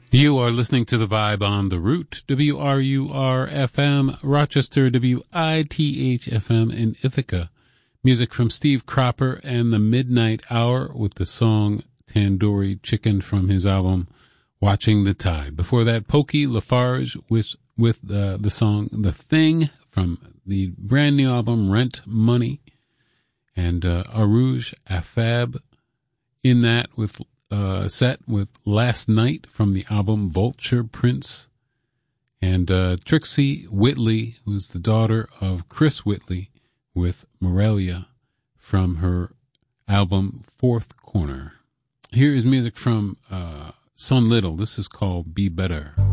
You are listening to The Vibe on The Root, WRUR-FM, Rochester, WITH-FM in Ithaca. Music from Steve Cropper and the Midnight Hour with the song Tandoori Chicken from his album Watching the Tide. Before that, Pokey Lafarge with the song The Thing from the brand new album Rent Money. And Arouge Afab in that with set with Last Night from the album Vulture Prince, and Trixie Whitley, who's the daughter of Chris Whitley, with Morelia from her album Fourth Corner. Here is music from Son Little. This is called Be Better.